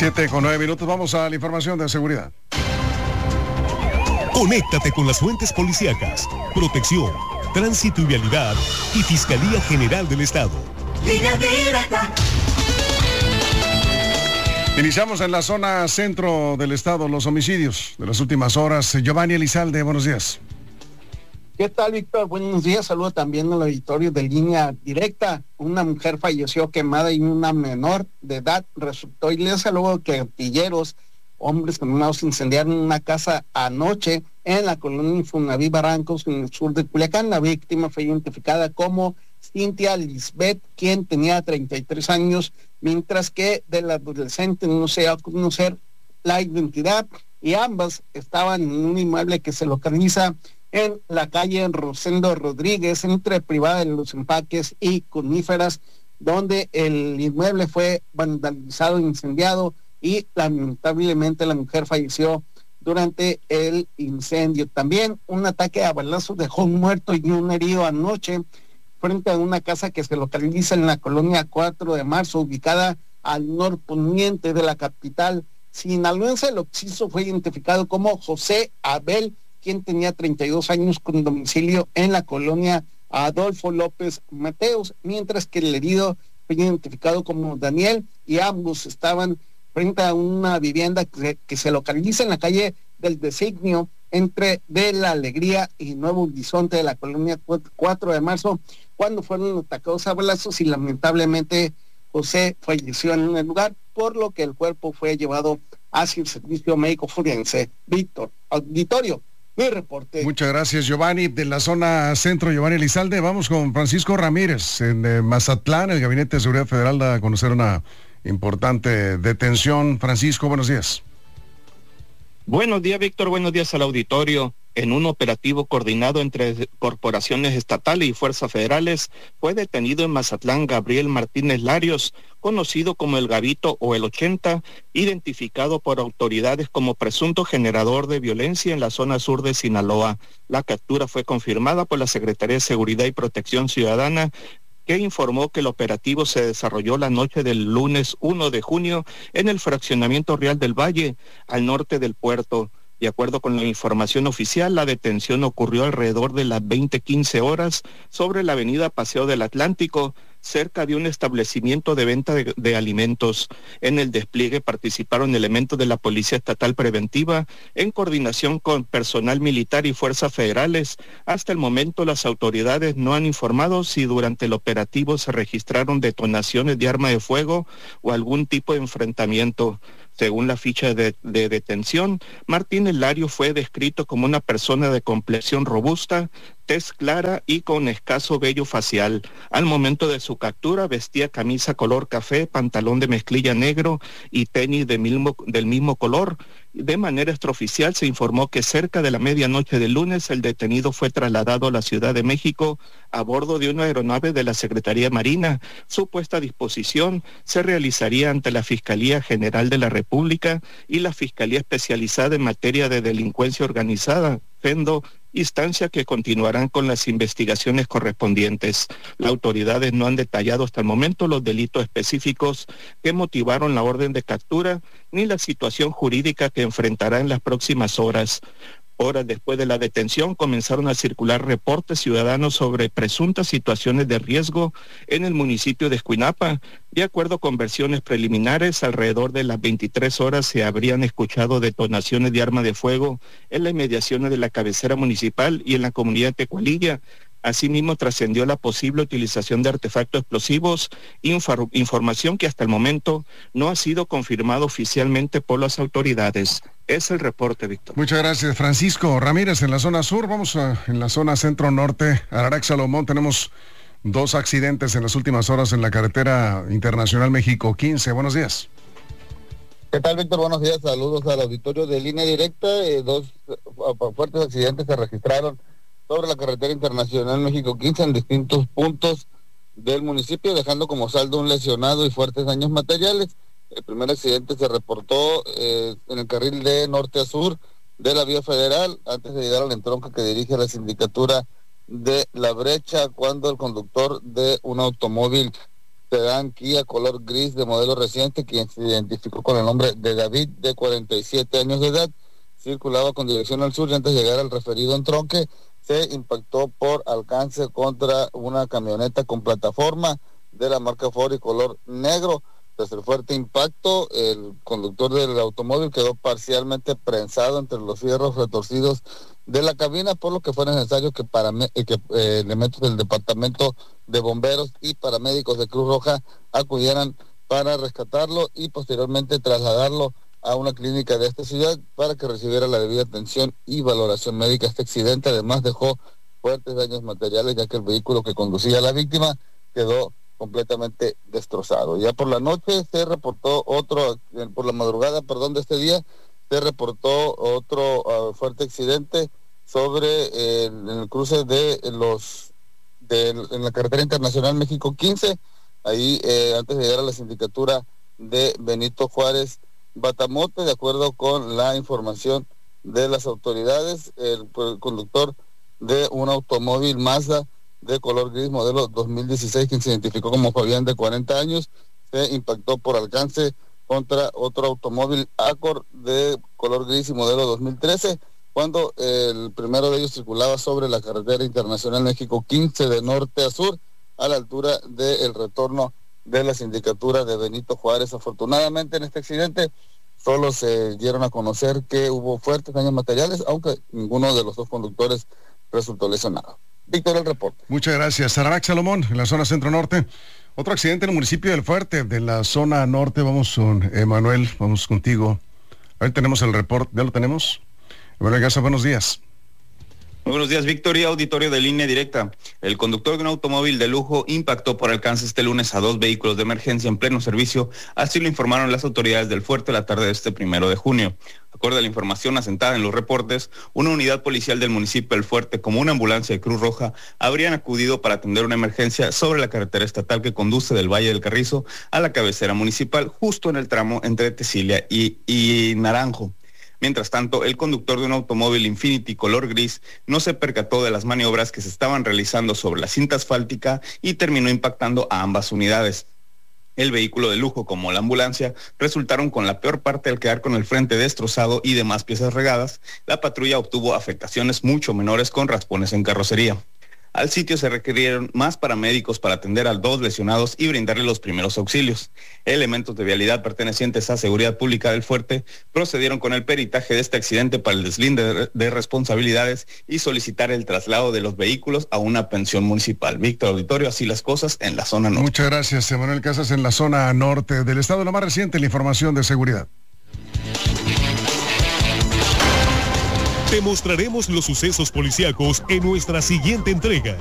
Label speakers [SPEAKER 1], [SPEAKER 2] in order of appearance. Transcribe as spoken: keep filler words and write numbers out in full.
[SPEAKER 1] Siete con nueve minutos, vamos a la información de seguridad.
[SPEAKER 2] Conéctate con las fuentes policíacas, protección, tránsito y vialidad y Fiscalía General del Estado.
[SPEAKER 3] Línea directa.
[SPEAKER 1] Iniciamos en la zona centro del estado los homicidios de las últimas horas. Giovanni Elizalde, buenos días.
[SPEAKER 4] ¿Qué tal, Víctor? Buenos días. Saludo también al auditorio de Línea Directa. Una mujer falleció quemada y una menor de edad resultó ilesa luego que artilleros, hombres armados, incendiaron una casa anoche en la colonia Infonavit Barrancos, en el sur de Culiacán. La víctima fue identificada como Cintia Lisbeth, quien tenía treinta y tres años, mientras que del adolescente no se ha a conocer la identidad, y ambas estaban en un inmueble que se localiza en la calle Rosendo Rodríguez, entre Privada de los Empaques y Coníferas, donde el inmueble fue vandalizado, incendiado, y lamentablemente la mujer falleció durante el incendio. También un ataque a balazos dejó un muerto y un herido anoche frente a una casa que se localiza en la colonia cuatro de marzo, ubicada al norponiente de la capital sinaloense. El occiso fue identificado como José Abel, quien tenía treinta y dos años, con domicilio en la colonia Adolfo López Mateos, mientras que el herido fue identificado como Daniel, y ambos estaban frente a una vivienda que, que se localiza en la calle del Designio, entre de la Alegría y Nuevo Horizonte de la colonia cuatro de marzo, cuando fueron atacados a balazos, y lamentablemente José falleció en el lugar, por lo que el cuerpo fue llevado hacia el servicio médico forense. Víctor, auditorio, mi reporte.
[SPEAKER 1] Muchas gracias, Giovanni. De la zona centro, Giovanni Elizalde, vamos con Francisco Ramírez. En eh, Mazatlán, el Gabinete de Seguridad Federal da a conocer una importante detención. Francisco, buenos días.
[SPEAKER 5] Buenos días, Víctor. Buenos días al auditorio. En un operativo coordinado entre corporaciones estatales y fuerzas federales, fue detenido en Mazatlán Gabriel Martínez Larios, conocido como el Gavito o el ochenta, identificado por autoridades como presunto generador de violencia en la zona sur de Sinaloa. La captura fue confirmada por la Secretaría de Seguridad y Protección Ciudadana, que informó que el operativo se desarrolló la noche del lunes primero de junio en el fraccionamiento Real del Valle, al norte del puerto. De acuerdo con la información oficial, la detención ocurrió alrededor de las veinte quince horas sobre la avenida Paseo del Atlántico, cerca de un establecimiento de venta de, de alimentos. En el despliegue participaron elementos de la Policía Estatal Preventiva en coordinación con personal militar y fuerzas federales. Hasta el momento, las autoridades no han informado si durante el operativo se registraron detonaciones de arma de fuego o algún tipo de enfrentamiento. Según la ficha de, de detención, Martínez Larios fue descrito como una persona de complexión robusta, tez clara y con escaso vello facial. Al momento de su captura vestía camisa color café, pantalón de mezclilla negro y tenis de mismo, del mismo color. De manera extraoficial se informó que cerca de la medianoche del lunes el detenido fue trasladado a la Ciudad de México a bordo de una aeronave de la Secretaría Marina. Su puesta a disposición se realizaría ante la Fiscalía General de la República y la Fiscalía Especializada en Materia de Delincuencia Organizada, FENDO, instancia que continuarán con las investigaciones correspondientes. Las autoridades no han detallado hasta el momento los delitos específicos que motivaron la orden de captura ni la situación jurídica que enfrentará en las próximas horas. Horas después de la detención comenzaron a circular reportes ciudadanos sobre presuntas situaciones de riesgo en el municipio de Escuinapa. De acuerdo con versiones preliminares, alrededor de las veintitrés horas se habrían escuchado detonaciones de arma de fuego en las inmediaciones de la cabecera municipal y en la comunidad de Tecualilla. Asimismo, trascendió la posible utilización de artefactos explosivos, infor- información que hasta el momento no ha sido confirmada oficialmente por las autoridades. Es el reporte, Víctor.
[SPEAKER 1] Muchas gracias, Francisco Ramírez. En la zona sur, vamos a, en la zona centro-norte, Ararax Salomón, tenemos dos accidentes en las últimas horas en la carretera internacional México quince. Buenos días.
[SPEAKER 6] ¿Qué tal, Víctor? Buenos días. Saludos al auditorio de Línea Directa. Eh, dos uh, fuertes accidentes se registraron sobre la carretera internacional México quince en distintos puntos del municipio, dejando como saldo un lesionado y fuertes daños materiales. El primer accidente se reportó eh, en el carril de norte a sur de la vía federal, antes de llegar al entronque que dirige a la sindicatura de La Brecha, cuando el conductor de un automóvil sedán Kia color gris de modelo reciente, quien se identificó con el nombre de David, de cuarenta y siete años de edad, circulaba con dirección al sur y antes de llegar al referido entronque se impactó por alcance contra una camioneta con plataforma de la marca Ford y color negro. Tras el fuerte impacto, el conductor del automóvil quedó parcialmente prensado entre los fierros retorcidos de la cabina, por lo que fue necesario que, parame- que eh, elementos del departamento de bomberos y paramédicos de Cruz Roja acudieran para rescatarlo y posteriormente trasladarlo a una clínica de esta ciudad para que recibiera la debida atención y valoración médica. Este accidente además dejó fuertes daños materiales, ya que el vehículo que conducía a la víctima quedó completamente destrozado. Ya por la noche se reportó otro, por la madrugada, perdón, de este día, se reportó otro uh, fuerte accidente sobre eh, en el cruce de los, de, en la carretera internacional México quince, ahí eh, antes de llegar a la sindicatura de Benito Juárez Batamote. De acuerdo con la información de las autoridades, el, el conductor de un automóvil Mazda de color gris modelo dos mil dieciséis, quien se identificó como Fabián, de cuarenta años, se impactó por alcance contra otro automóvil Accord de color gris y modelo dos mil trece, cuando el primero de ellos circulaba sobre la carretera internacional México quince de norte a sur, a la altura del retorno de la sindicatura de Benito Juárez. Afortunadamente, en este accidente solo se dieron a conocer que hubo fuertes daños materiales, aunque ninguno de los dos conductores resultó lesionado. Víctor, el reporte.
[SPEAKER 1] Muchas gracias. Saranac Salomón, en la zona centro-norte. Otro accidente en el municipio del Fuerte, de la zona norte. Vamos con Emanuel, vamos contigo. A ver, tenemos el reporte, ¿ya lo tenemos? Emanuel Garza, buenos días.
[SPEAKER 7] Muy buenos días, Víctor, y auditorio de Línea Directa. El conductor de un automóvil de lujo impactó por alcance este lunes a dos vehículos de emergencia en pleno servicio, así lo informaron las autoridades del Fuerte la tarde de este primero de junio. Acorde a la información asentada en los reportes, una unidad policial del municipio del Fuerte, como una ambulancia de Cruz Roja, habrían acudido para atender una emergencia sobre la carretera estatal que conduce del Valle del Carrizo a la cabecera municipal, justo en el tramo entre Tesilia y, y Naranjo. Mientras tanto, el conductor de un automóvil Infiniti color gris no se percató de las maniobras que se estaban realizando sobre la cinta asfáltica y terminó impactando a ambas unidades. El vehículo de lujo, como la ambulancia, resultaron con la peor parte al quedar con el frente destrozado y demás piezas regadas. La patrulla obtuvo afectaciones mucho menores con raspones en carrocería. Al sitio se requirieron más paramédicos para atender a dos lesionados y brindarle los primeros auxilios. Elementos de vialidad pertenecientes a Seguridad Pública del Fuerte procedieron con el peritaje de este accidente para el deslinde de responsabilidades y solicitar el traslado de los vehículos a una pensión municipal. Víctor, auditorio, así las cosas en la zona norte.
[SPEAKER 1] Muchas gracias, Emanuel Casas, en la zona norte del estado. La más reciente, la información de seguridad.
[SPEAKER 2] Te mostraremos los sucesos policíacos en nuestra siguiente entrega.